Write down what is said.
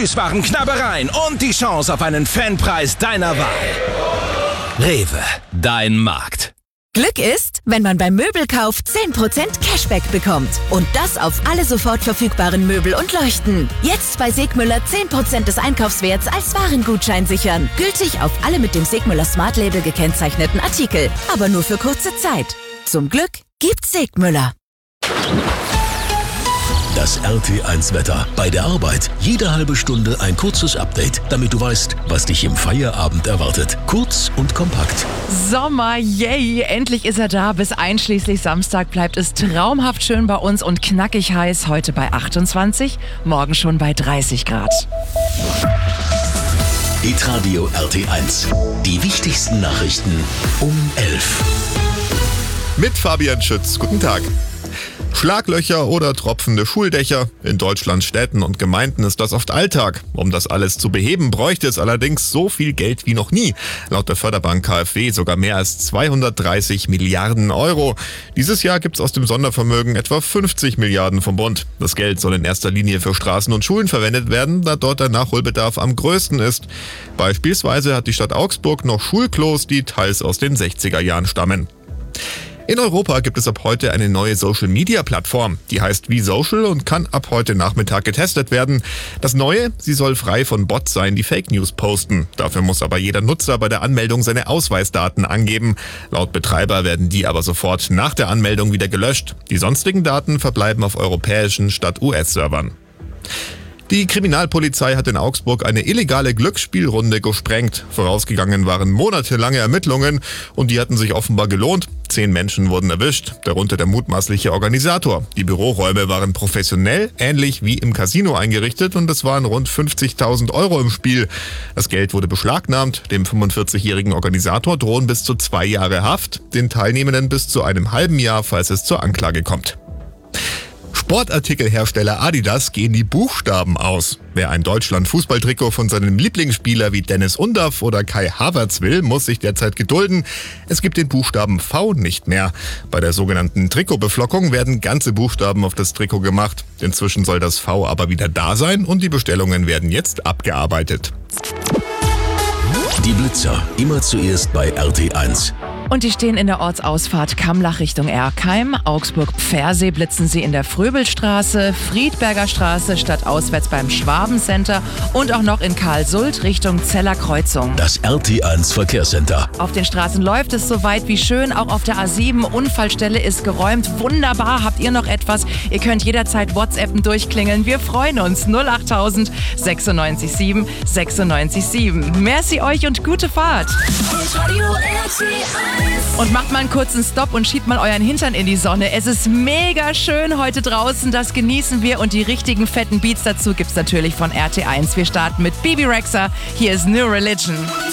Süßwaren, Knabbereien und die Chance auf einen Fanpreis deiner Wahl. Rewe, dein Markt. Glück ist, wenn man beim Möbelkauf 10% Cashback bekommt. Und das auf alle sofort verfügbaren Möbel und Leuchten. Jetzt bei Segmüller 10% des Einkaufswerts als Warengutschein sichern. Gültig auf alle mit dem Segmüller Smart Label gekennzeichneten Artikel. Aber nur für kurze Zeit. Zum Glück gibt's Segmüller. Das RT1-Wetter. Bei der Arbeit jede halbe Stunde ein kurzes Update, damit du weißt, was dich im Feierabend erwartet. Kurz und kompakt. Sommer, yay! Endlich ist er da. Bis einschließlich Samstag bleibt es traumhaft schön bei uns und knackig heiß. Heute bei 28, morgen schon bei 30 Grad. Hitradio RT1. Die wichtigsten Nachrichten um 11. Mit Fabian Schütz. Guten Tag. Schlaglöcher oder tropfende Schuldächer. In Deutschlands Städten und Gemeinden ist das oft Alltag. Um das alles zu beheben, bräuchte es allerdings so viel Geld wie noch nie. Laut der Förderbank KfW sogar mehr als 230 Milliarden Euro. Dieses Jahr gibt es aus dem Sondervermögen etwa 50 Milliarden vom Bund. Das Geld soll in erster Linie für Straßen und Schulen verwendet werden, da dort der Nachholbedarf am größten ist. Beispielsweise hat die Stadt Augsburg noch Schulklos, die teils aus den 60er Jahren stammen. In Europa gibt es ab heute eine neue Social-Media-Plattform. Die heißt VSocial und kann ab heute Nachmittag getestet werden. Das Neue, sie soll frei von Bots sein, die Fake News posten. Dafür muss aber jeder Nutzer bei der Anmeldung seine Ausweisdaten angeben. Laut Betreiber werden die aber sofort nach der Anmeldung wieder gelöscht. Die sonstigen Daten verbleiben auf europäischen statt US-Servern. Die Kriminalpolizei hat in Augsburg eine illegale Glücksspielrunde gesprengt. Vorausgegangen waren monatelange Ermittlungen und die hatten sich offenbar gelohnt. 10 Menschen wurden erwischt, darunter der mutmaßliche Organisator. Die Büroräume waren professionell, ähnlich wie im Casino eingerichtet und es waren rund 50.000 Euro im Spiel. Das Geld wurde beschlagnahmt. Dem 45-jährigen Organisator drohen bis zu 2 Jahre Haft, den Teilnehmenden bis zu einem halben Jahr, falls es zur Anklage kommt. Sportartikelhersteller Adidas gehen die Buchstaben aus. Wer ein Deutschland-Fußballtrikot von seinem Lieblingsspieler wie Dennis Undaff oder Kai Havertz will, muss sich derzeit gedulden. Es gibt den Buchstaben V nicht mehr. Bei der sogenannten Trikotbeflockung werden ganze Buchstaben auf das Trikot gemacht. Inzwischen soll das V aber wieder da sein und die Bestellungen werden jetzt abgearbeitet. Die Blitzer, immer zuerst bei RT1. Und die stehen in der Ortsausfahrt Kammlach Richtung Erkheim. Augsburg-Pfersee blitzen sie in der Fröbelstraße, Friedberger Straße stadtauswärts beim Schwabencenter und auch noch in Karlsult Richtung Zeller Kreuzung. Das RT1 Verkehrscenter. Auf den Straßen läuft es soweit wie schön, auch auf der A7. Unfallstelle ist geräumt. Wunderbar, habt ihr noch etwas? Ihr könnt jederzeit WhatsAppen durchklingeln. Wir freuen uns. 08000 96 7 96 7. Merci euch und gute Fahrt. Und macht mal einen kurzen Stopp und schiebt mal euren Hintern in die Sonne. Es ist mega schön heute draußen, das genießen wir und die richtigen fetten Beats dazu gibt's natürlich von RT1. Wir starten mit Bibi Rexha. Hier ist New Religion.